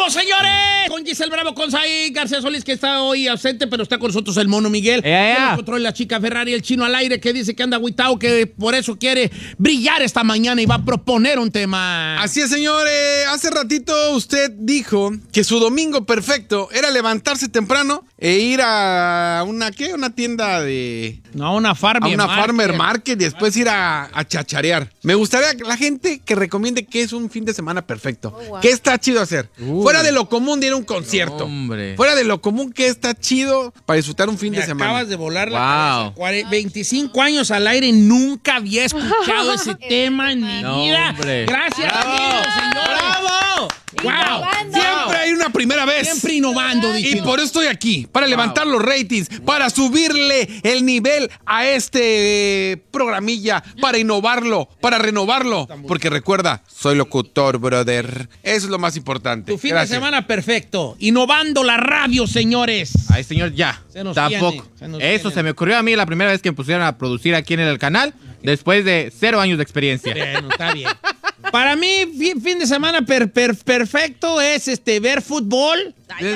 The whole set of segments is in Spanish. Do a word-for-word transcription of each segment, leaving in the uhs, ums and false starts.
¡Regresamos, señores! Con Giselle Bravo, con Said García Solís, que está hoy ausente, pero está con nosotros el Mono Miguel. Yeah, yeah. Control la chica Ferrari, el Chino al aire, que dice que anda agüitado, que por eso quiere brillar esta mañana y va a proponer un tema. Así es, señor. Eh, hace ratito usted dijo que su domingo perfecto era levantarse temprano e ir a una, ¿qué? Una tienda de... No, una farmer A una market. farmer market y después ir a, a chacharear. Me gustaría que la gente que recomiende qué es un fin de semana perfecto. Oh, wow. ¿Qué está chido hacer? Uy. Fuera de lo común de ir a un concierto. Hombre. Fuera de lo común, ¿qué está chido para disfrutar un fin Me de semana? acabas de volar la Wow. cabeza. Cuare- veinticinco años al aire, nunca había escuchado ese tema en mi No, vida. hombre. Gracias, ¡Bravo! amigos, señores. ¡Bravo! ¡Wow! Innovando. Siempre hay una primera vez. Siempre innovando, Y diciendo. por eso estoy aquí, para levantar los ratings, para subirle el nivel a este eh, programilla, para innovarlo, para renovarlo. Porque recuerda, soy locutor, brother. Eso es lo más importante. Tu fin Gracias. de semana perfecto. Innovando la radio, señores. Ay, señor, ya. Se nos Tampoco. tiene, se nos Eso tiene. se me ocurrió a mí la primera vez que me pusieron a producir aquí en el canal, después de cero años de experiencia. Bueno, está bien. Para mí, fin, fin de semana per- per- perfecto es este ver fútbol,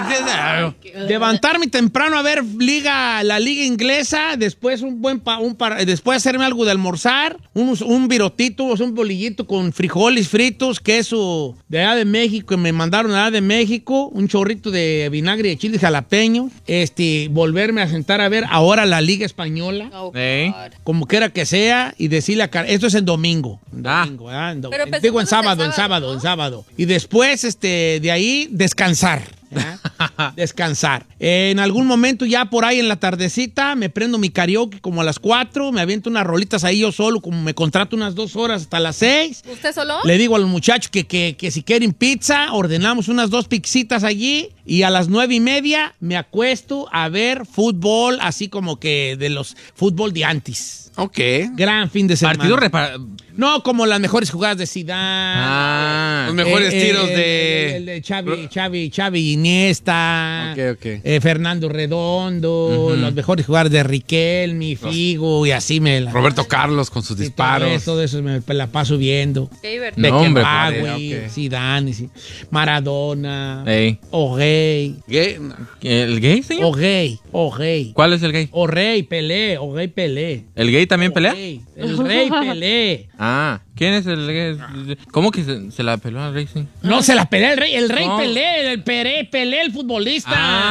levantarme temprano a ver liga, la liga inglesa, después un buen pa- un par- después hacerme algo de almorzar, unos- un virotito, o sea, un bolillito con frijoles fritos, queso de allá de México, que me mandaron allá de México, un chorrito de vinagre de chile jalapeño, este, volverme a sentar a ver ahora la liga española. Oh, ¿Eh? God. Como quiera que sea, y decirle a Car- esto es en domingo. En Ah. domingo, ¿verdad? En do- Pero en- empezamos digo en el sábado, en sábado, sábado, ¿no? en sábado. Y después, este, de ahí, descansar. ¿verdad? Descansar. En algún momento, ya por ahí en la tardecita, me prendo mi karaoke como a las cuatro, me aviento unas rolitas ahí yo solo, como me contrato unas dos horas hasta las seis. ¿Usted solo? Le digo a los muchachos que, que, que si quieren pizza, ordenamos unas dos pixitas allí y a las nueve y media me acuesto a ver fútbol, así como que de los fútbol de antes. Ok. Gran fin de semana. Partido repara... No como las mejores jugadas de Zidane. Ah. Los mejores Eh, eh, tiros el- de... El, el de Xavi, Xavi, Xavi Iniesta. Ok, ok. eh, Fernando Redondo. Ujú. Los mejores jugadores de Riquelme, Figo y así me la... Roberto Carlos con sus y todo disparos. eso, todo eso me la paso viendo. Qué divertido. No, hombre, Beckenbauer, padre, ok. Zidane, sí. Maradona, Ey. O'Reilly, ¿Qué? ¿El gay, señor? O'Reilly, O'Reilly, ¿Cuál es el gay? O'Reilly, Pelé, O'Reilly, Pelé. ¿El gay también pelea? O'Reilly, el rey Pelé. Ah, ¿quién es el gay? ¿Cómo que se, se la peló al Racing? No, se la pelea el rey, el rey No. Pelé, el Pelé, Pelé, el futbolista.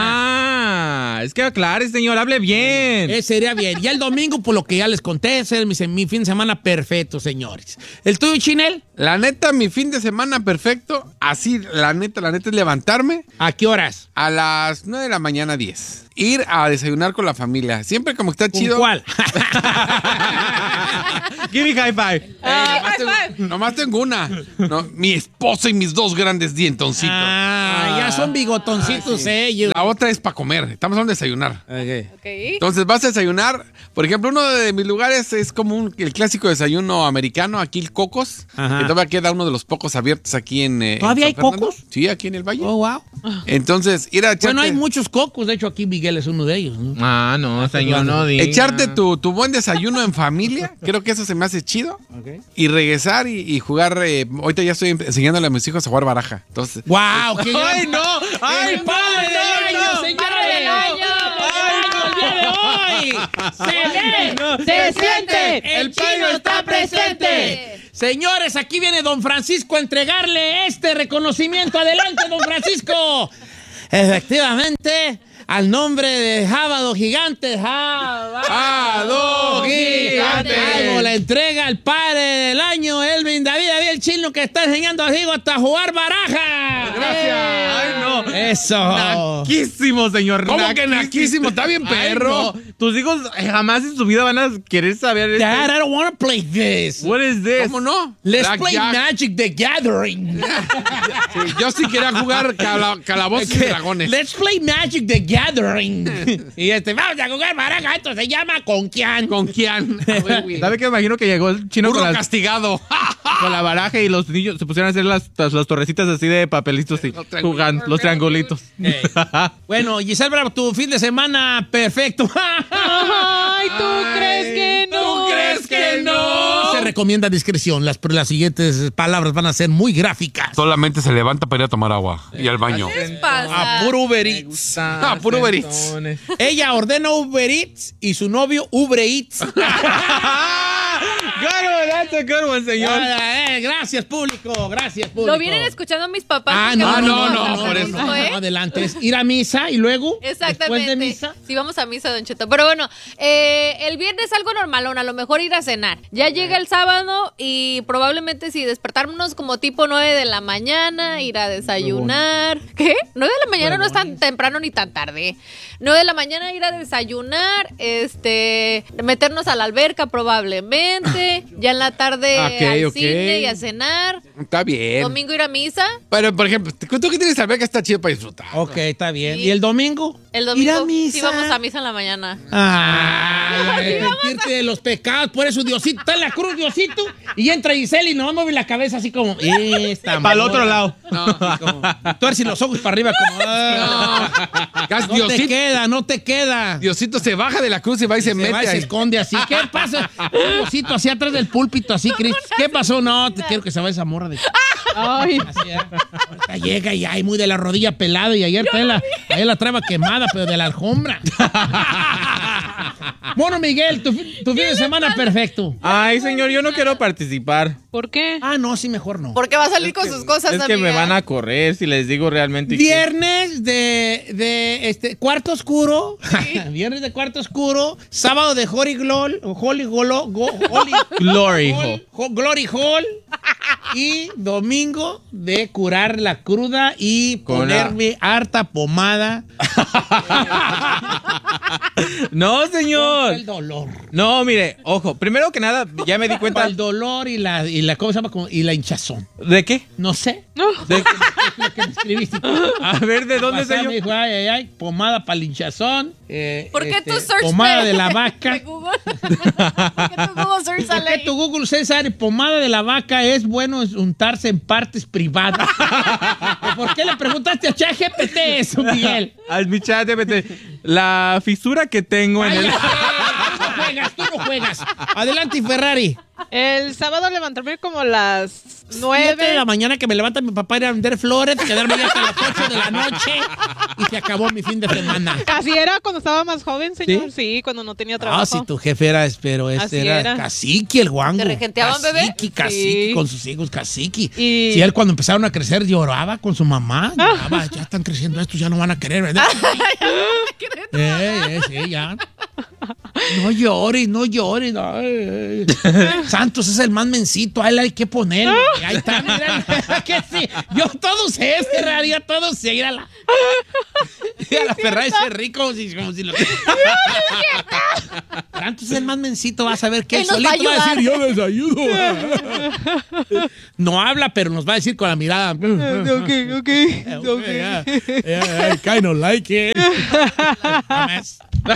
Ah, es que aclare, señor, hable bien. Ese sería bien. Ya el domingo, por lo que ya les conté, ese es mi, mi fin de semana perfecto, señores. ¿El tuyo, Chinel? La neta, mi fin de semana perfecto, así, la neta, la neta es levantarme ¿A qué horas? a las nueve de la mañana, diez. Ir a desayunar con la familia. Siempre como que está ¿Con chido. cuál? Give me high five. Eh, Ah, nomás, high tengo, five. nomás tengo una. No, mi esposa y mis dos grandes dientoncitos. Ah, ya son bigotoncitos ellos. La otra es para comer. Estamos hablando de desayunar. Ok. Entonces vas a desayunar. Por ejemplo, uno de mis lugares es como un- el clásico desayuno americano, aquí el Cocos. Ajá. Que todavía queda uno de los pocos abiertos aquí en. eh, en ¿Todavía San hay Fernando. Cocos? Sí, aquí en el Valle. Oh, wow. Entonces, ir a echarte, Bueno, hay muchos cocos. De hecho, aquí Miguel es uno de ellos, ¿no? Ah, no, señor, no diga. echarte tu, tu buen desayuno en familia. Creo que eso se me hace chido. Y regresar y, y jugar. eh, ahorita ya estoy enseñándole a mis hijos a jugar baraja. Entonces, ¡Wow! ¡Qué gran- ¡Ay, no! ¡Ay, ¡El padre del año, no, no! señores! ¡Padre del año! ¡El día de hoy! ¡Se ve! ¡Se siente! ¡El chino está presente! Señores, aquí viene don Francisco a entregarle este reconocimiento. ¡Adelante, don Francisco! Efectivamente, al nombre de Jábado Gigante, Jábado Gigante. Algo le entrega al padre del año, Elvin David, David el chino, que está enseñando a Diego hasta jugar baraja. Gracias. Ay, no. Eso. Naquísimo, señor. ¿cómo que naquísimo? Está bien, Ay, perro. no. Tus hijos jamás en su vida van a querer saber esto. Dad, I don't want to play this. What is this? ¿Cómo no? Let's Blackjack. play Magic the Gathering. Sí, yo sí quería jugar cala- calabozos y dragones. Let's play Magic the Gathering. Y este, vamos a jugar baraja. Esto se llama Conquian. ¿Con quién? A ver, güey. ¿Sabe qué? Me imagino que llegó el chino Burro con, las- castigado. con la baraja y los niños se pusieron a hacer las, las, las torrecitas así de papelitos y Los triangulitos. jugando, los triangulitos. Ey. Bueno, Giselle Bravo, tu fin de semana perfecto. Ay, ¿tú crees que no? ¿Tú crees que no? Ese recomienda discreción. Las, las siguientes palabras van a ser muy gráficas. Solamente se levanta para ir a tomar agua y al baño. ¿Qué les pasa? A puro Uber Eats. Ah, puro Uber Eats. Ella ordena Uber Eats y su novio Uber Eats. Claro, that's a good one, señor. Ah, eh, gracias, público. Gracias, público. Lo vienen escuchando mis papás. Ah, porque no, lo no, mismo, no, lo no, por mismo, eso. ¿eh? No, adelante. Es ir a misa y luego, Exactamente. después de misa. Sí, vamos a misa, Don Cheto. Pero bueno, eh, el viernes algo normalón, a lo mejor ir a cenar. Ya llega el sábado y probablemente si despertarnos como tipo nueve de la mañana, ir a desayunar. ¿Qué? nueve de la mañana no es tan temprano ni tan tarde. nueve de la mañana ir a desayunar, este, meternos a la alberca probablemente. Ya en la tarde Ok, al ok. cine y a cenar. Está bien. Domingo ir a misa. Pero, por ejemplo, tú que tienes alberca está chido para disfrutar. Ok, está bien. Sí. ¿Y el domingo? El domingo Ir a misa. sí vamos a misa en la mañana. Ah, arrepentirte de los pecados. Por eso Diosito está en la cruz, Diosito. Y entra Giselle y no mueve la cabeza así como. Esta Para el morra. otro lado. No, así como. Tuerce los ojos para arriba como. Ah, Gas- no te Diosito, queda, no te queda. Diosito se baja de la cruz y va y se, Se mete va y se ahí. esconde así. ¿Qué pasa? Diosito así atrás del púlpito, así, Cristo. ¿Qué pasó? No, te quiero que se vaya esa morra de. Ay, Así, ¿eh? Ahorita llega y hay muy de la rodilla pelada y ayer trae la, ayer la traba quemada, pero de la alfombra. Bueno, Miguel, tu, fi- tu fin de semana perfecto. Ay, señor, yo no quiero participar. ¿por qué? Ah, no, sí, mejor no. Porque va a salir con sus cosas, Es que me amiga. van a correr si les digo realmente. que- Viernes de, de este cuarto oscuro. Viernes de cuarto oscuro. Sábado de Holy Glol, Holy Golo, Go- Holy Glory Hall, Hall. Ho- Glory Hall. Y domingo de curar la cruda y Con la- ponerme harta pomada. No, señor. El dolor. No, mire, ojo. Primero que nada, ya me di Para cuenta. el dolor y la, y la, ¿cómo se llama? Como- Y la hinchazón. ¿De qué? No sé. De- Lo que me escribiste. A ver, ¿de dónde Pasaba, soy yo? me dijo, ay, ay, ay, pomada para el hinchazón. eh, ¿Por qué este, tu search pomada de- de la vaca. de Google? ¿Por qué tu Google search ¿Por sale qué ahí? tu Google César, pomada de la vaca es bueno untarse en partes privadas? ¿Por qué le preguntaste a ChatGPT eso, Miguel? Al mi chat, G P T. La fisura que tengo en Ay, el. ay, ay, tú no juegas, tú no juegas. Adelante, Ferrari. El sábado levantarme como a las Siete de nueve. la mañana que me levanta mi papá ir a vender flores, quedarme ya hasta las ocho de la noche y se acabó mi fin de semana. Así era cuando estaba más joven, señor. Sí, cuando no tenía trabajo. Ah, si tu jefe era, pero este Así era, era. cacique, el guango. ¿Te regenteaban, bebé? Cacique, cacique, Sí. con sus hijos, cacique. Y- Si él cuando empezaron a crecer lloraba con su mamá. Lloraba, ya están creciendo estos, ya no van a querer, ¿verdad? eh, eh, sí, ya. No llores, no llores. Ay, ay. Santos es el más mencito, a él hay que ponerlo. Ahí está, mira. Que sí. Yo todo sé, Ferrari, yo todo sé. Mírala. Mira, la Ferrari se ríe como si, como si lo... Santos es el más mencito, vas a ver que Él él nos va a solito va a decir, ayudar. yo les ayudo. No habla, pero nos va a decir con la mirada. Ok, ok. Yeah, yeah, I kind of like it. Mames.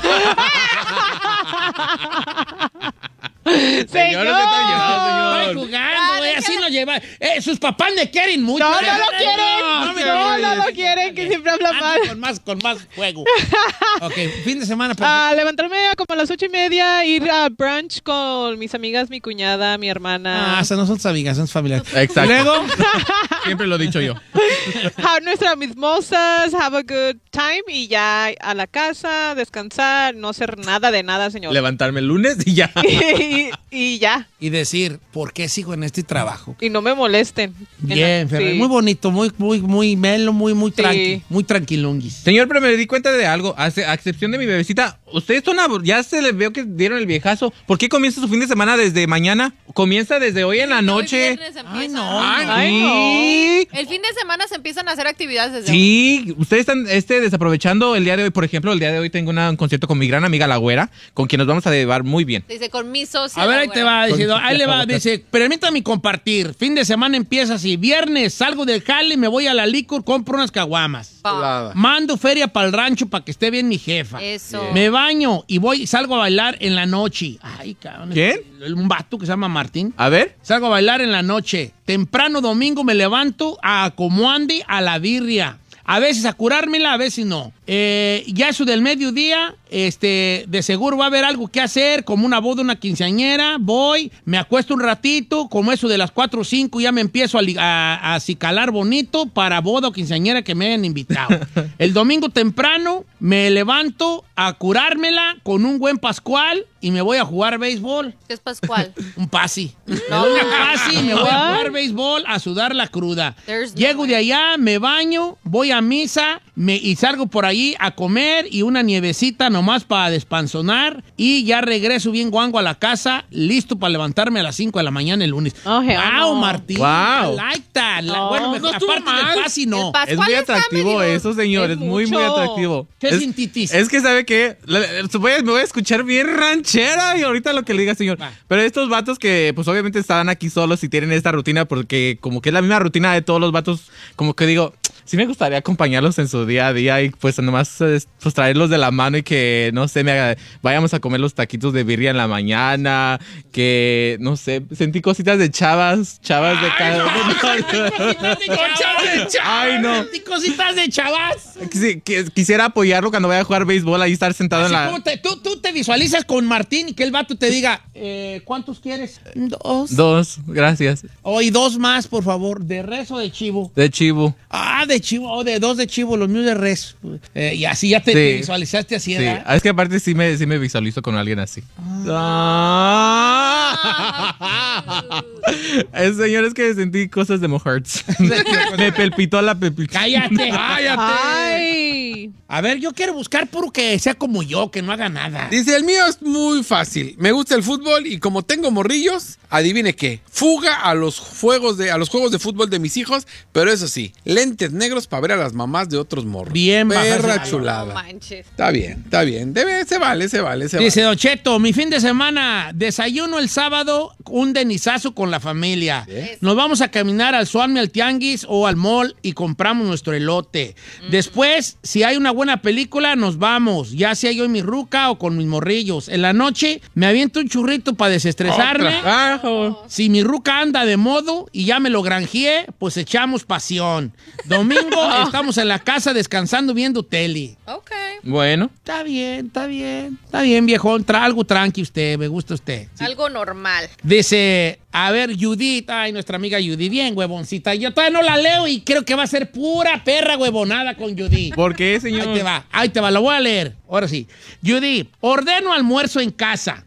Señor. no se está llevando, Estoy señor. jugando, eh, así nos lleva. Eh, sus papás me quieren mucho. No, eh. no lo quieren. No, me No, quieren. no lo quieren, que siempre habla Ando mal. Con más, con más juego. Ok, fin de semana. perfecto. A levantarme a como a las ocho y media, ir a brunch con mis amigas, mi cuñada, mi hermana. Ah, esas no son tus amigas, son tus familiares. Exacto. Y luego, Siempre lo he dicho yo. Have nuestras mimosas, have a good time y ya a la casa, descansar, no hacer nada de nada, señor. Levantarme el lunes y ya. y, y ya. y decir, ¿por qué sigo en este trabajo? Y no me molesten. Bien, Ferrari. Sí. Muy bonito, muy, muy, muy melo, muy, muy Sí. tranqui, muy tranquilonguis. Señor, pero me di cuenta de algo. A, a excepción de mi bebecita, ustedes son abur- ya se les veo que dieron el viejazo. ¿Por qué comienza su fin de semana desde mañana? Comienza desde hoy en la Hoy noche. viernes empieza. Ay, no. Ay, Sí. El fin de semana se empiezan a hacer actividades desde Sí, ustedes están este, desaprovechando el día de hoy. Por ejemplo, el día de hoy tengo una- un concierto con mi gran amiga La Güera, con quien nos vamos a llevar muy bien. hoy. Dice, con mi socio. A ver, la ahí te güera. va, dice, Con- ahí le va, dice, permítame compartir. Fin de semana empieza así. Viernes salgo del jale, me voy a la licor, compro unas caguamas. Pa. Mando feria para el rancho para que esté bien mi jefa. Eso. Me baño y voy, salgo a bailar en la noche. Ay, cabrón. ¿Quién? Un vato que se llama Martín. A ver. Salgo a bailar en la noche. Temprano domingo me levanto a como ande a la birria. A veces a curármela, a veces no. Eh, ya eso del mediodía, este, de seguro va a haber algo que hacer, como una boda, una quinceañera. Voy, me acuesto un ratito, como eso de las cuatro o cinco, ya me empiezo a, a, a acicalar bonito para boda o quinceañera que me hayan invitado. El domingo temprano me levanto a curármela con un buen Pascual y me voy a jugar béisbol. ¿Qué es Pascual? Un pasi. No. Un pasi, me voy a jugar béisbol, a sudar la cruda. There's no Llego way. de allá, me baño, voy a misa me, y salgo por ahí a comer y una nievecita nomás para despanzonar y ya regreso bien guango a la casa, listo para levantarme a las cinco de la mañana el lunes. Oh, hell wow, no. Martín. Wow. I like that. La- No, bueno, no mejor, estuvo aparte mal. del pasi, no. El Pascual Es muy está atractivo medio- eso, señor. Es Es muy, muy mucho. atractivo. ¿Qué es, sintitis? Es que, ¿sabe qué? La- la- voy a- Me voy a escuchar bien ranchera y ahorita lo que le diga, señor. Va. Pero estos vatos que, pues, obviamente están aquí solos y tienen esta rutina porque como que es la misma rutina de todos los vatos, como que digo, sí me gustaría acompañarlos en su día a día y pues nomás eh, pues traerlos de la mano y que, no sé, me haga- vayamos a comer los taquitos de birria en la mañana, que, no sé, sentí cositas de chavas, chavas de cada... Cositas de chavas. Ay, no. Sentí cositas de chavas. Quisi- que- Quisiera apoyarlo cuando vaya a jugar béisbol, ahí estar sentado Así en la... como te- tú, tú te visualizas con Martín y que el vato te diga, eh, ¿cuántos quieres? Dos. Dos, gracias. Oh, y dos más, por favor, de res o de chivo. De chivo. Ah, de chivo, oh, de dos de chivo, los míos de res. Eh, y así ya te, Sí. te visualizaste así, Sí, ¿verdad? es que aparte sí me, sí me visualizo con alguien así. Ah. El señor, es que sentí cosas de Mohearts. Me palpitó la pepita. Cállate, cállate. Ay. A ver, yo quiero buscar puro que sea como yo, que no haga nada. Dice, el mío es muy fácil. Me gusta el fútbol y como tengo morrillos, adivine qué. Fuga a los juegos de, a los juegos de fútbol de mis hijos, pero eso sí, lentes negros para ver a las mamás de otros morros. Bien, Perra bajarse. No chulada. manches. Está bien, está bien. Debe, se vale, se vale, se Dice vale. Don Cheto, mi fin de semana, desayuno el sábado, un denizazo con la familia. Nos vamos a caminar al Suami, al Tianguis o al mall y compramos nuestro elote. Después, si hay una buena película, nos vamos, ya sea yo y mi ruca o con mis morrillos. En la noche me aviento un churrito para desestresarme. Trabajo. Si mi ruca anda de modo y ya me lo granjeé, pues echamos pasión. Domingo estamos en la casa descansando viendo tele. Ok. Bueno. Está bien, está bien, está bien, viejón. Tra algo tranqui usted, me gusta usted. Algo normal. Dice, a ver, Judith, ay, nuestra amiga Judith, bien huevoncita. Yo todavía no la leo y creo que va a ser pura perra huevonada con Judith. ¿Por qué, señor? Ahí te va, ahí te va, lo voy a leer. Ahora sí. Judith, ordeno almuerzo en casa.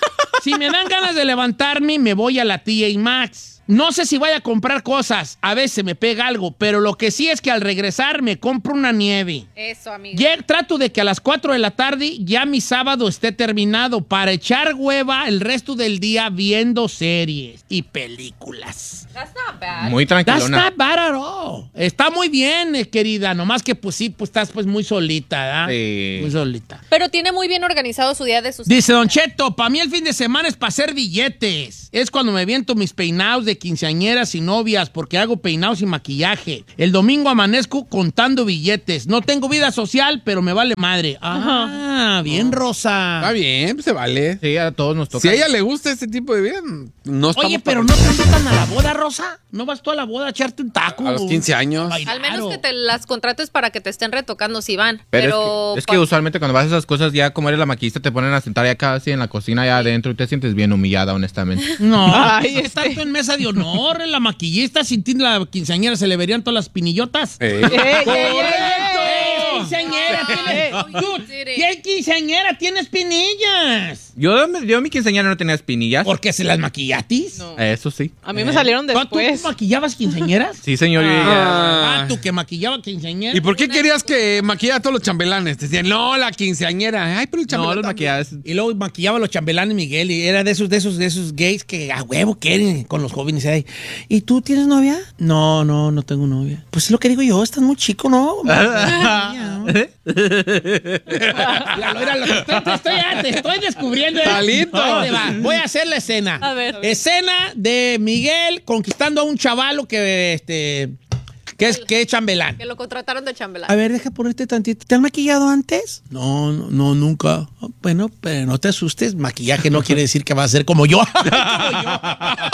Si me dan ganas de levantarme, me voy a la T A Maxx. No sé si vaya a comprar cosas, a veces me pega algo, pero lo que sí es que al regresar me compro una nieve. Eso, amigo. Lle- trato de que a las cuatro de la tarde ya mi sábado esté terminado para echar hueva el resto del día viendo series y películas. That's not bad. Muy That's tranquilona. not bad at all. Está muy bien, eh, querida. Nomás que pues sí, pues estás pues muy solita, ¿verdad? Sí. Muy solita. Pero tiene muy bien organizado su día de sus... Dice Don Cheto, para mí el fin de semana es para hacer billetes. Es cuando me viento mis peinados de quinceañeras y novias porque hago peinados y maquillaje. El domingo amanezco contando billetes. No tengo vida social, pero me vale madre. Ah, bien, Rosa. Está bien, se vale. Sí, a todos nos toca. Si a ella le gusta este tipo de vida, no estamos Oye, pero para- no te invitan a la boda, Rosa. ¿No vas tú a la boda a echarte un taco? A los quince años. Bailar Al menos o- que te las contrates para que te estén retocando si van. Pero, Pero, es, que, es que usualmente cuando vas a esas cosas, ya como eres la maquillista, te ponen a sentar ya casi en la cocina, ya adentro, y te sientes bien humillada, honestamente. No, Ay, es tanto en mesa de honor, en la maquillista, sin ti la quinceañera se le verían todas las pinillotas. Ey. Ey, ey, ey, ey. ¡Eh, quinceañera! Oh, tienes- you Dude, did it. ¿qué quinceañera tienes pinillas? Yo, yo mi quinceañera no tenía espinillas. ¿Porque se las maquillatis? No. Eso sí. A mí me salieron ¿Tú, tú después. maquillabas quinceañeras? Sí, señor. yo ya- Ah. Ah, tú que maquillaba quinceañeras. ¿Y por qué querías que maquillara a todos los chambelanes? Te decían, no, la quinceañera. Ay, pero el No, chambelán los también. maquillajes. Y luego maquillaba a los chambelanes Miguel y era de esos, de esos, de esos gays que a huevo quieren con los jóvenes. Ay, ¿y tú tienes novia? No, no, no tengo novia. Pues es lo que digo yo, estás muy chico, ¿no? Míralo, míralo, te estoy, te estoy, te estoy descubriendo. ¿eh? Talito. Ahí te va. Voy a hacer la escena. A ver. Escena de Miguel conquistando a un chavalo que, este, que es, que es chambelán. Que lo contrataron de chambelán. A ver, deja ponerte tantito. ¿Te han maquillado antes? No, no, no, nunca. Bueno, pero no te asustes. Maquillaje no quiere decir que va a ser como yo. Como yo.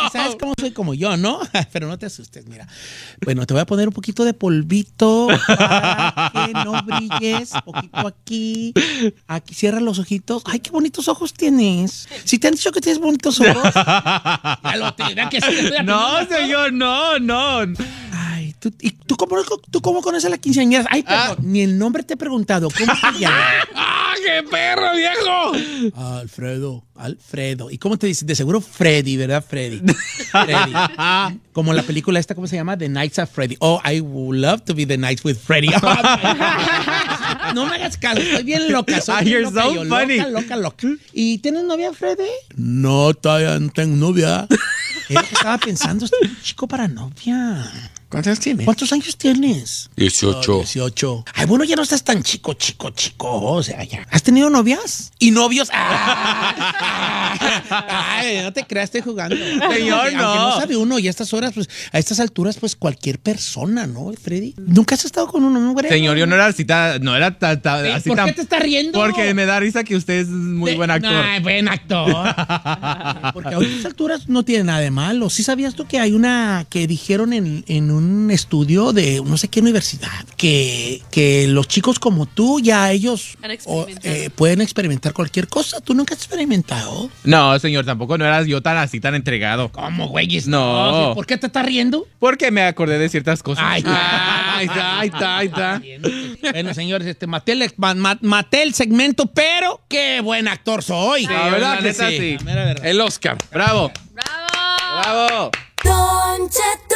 ¿Sabes cómo soy como yo, no? Pero no te asustes, mira. Bueno, te voy a poner un poquito de polvito para que no brilles. Un poquito aquí. Aquí, cierra los ojitos. Ay, qué bonitos ojos tienes. Si te han dicho que tienes bonitos ojos. Ya lo tenga que ser. No, señor, no, no. Ay, ¿tú, ¿y tú cómo, tú cómo conoces a la quinceañera? Ay, perdón, Ah. ni el nombre te he preguntado. ¿Cómo te llamas? ¡Ah, qué perro, viejo! Alfredo, Alfredo. ¿Y cómo te dices? De seguro Freddy, ¿verdad? Freddy. Freddy. Como la película esta, ¿cómo se llama? The Nights of Freddy. Oh, I would love to be the nights with Freddy. Oh, no me hagas caso, estoy bien loca. Soy Ah, bien you're loca, so yo, funny. Loca, loca, loca. ¿Y tienes novia, Freddy? No, todavía no tengo novia. Es lo que estaba pensando, estoy un chico para novia. ¿Cuántos años tienes? ¿Cuántos años tienes? dieciocho. Oh, dieciocho. Ay, bueno, ya no estás tan chico, chico, chico. O sea, ya. ¿Has tenido novias? ¿Y novios? ¡Ah! Ay, no te creas, estoy jugando. Señor, Aunque no. no sabe uno, y a estas horas, pues, a estas alturas, pues, cualquier persona, ¿no, Freddy? ¿Nunca has estado con un hombre? Señor, yo no era así tan, no era tan, tan- ¿Eh? así ¿Por tan- qué te estás riendo? Porque me da risa que usted es muy De- buen actor. Ay, buen actor. Porque a estas alturas no tiene nada de malo. ¿Sí sabías tú que hay una que dijeron en, en un estudio de no sé qué universidad que, que los chicos como tú ya ellos Han o, experimentado. eh, pueden experimentar cualquier cosa? ¿Tú nunca has experimentado? No, señor, tampoco no eras yo tan así, tan entregado. ¿Cómo, güeyes? No. ¿Por qué te estás riendo? Porque me acordé de ciertas cosas. Ay, Ahí está, ahí está, ahí está. Bueno, señores, este, maté, el, ma- ma- maté el segmento, pero qué buen actor soy. Sí, La verdad la que neta, sí. sí. La mera verdad. El Oscar. Bravo, ¡Bravo! bravo. Don Cheto.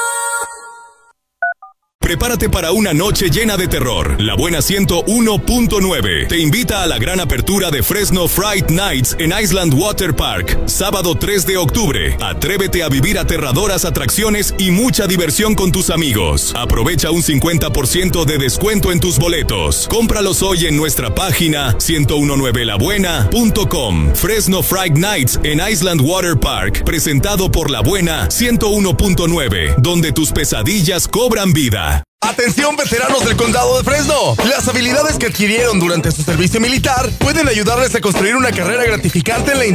Prepárate para una noche llena de terror. La Buena ciento uno punto nueve te invita a la gran apertura de Fresno Fright Nights en Island Water Park, sábado tres de octubre. Atrévete a vivir aterradoras atracciones y mucha diversión con tus amigos. Aprovecha un cincuenta por ciento de descuento en tus boletos. Cómpralos hoy en nuestra página ciento diecinueve la buena punto com. Fresno Fright Nights en Island Water Park, presentado por La Buena ciento uno punto nueve, donde tus pesadillas cobran vida. Atención, veteranos del condado de Fresno. Las habilidades que adquirieron durante su servicio militar pueden ayudarles a construir una carrera gratificante en la industria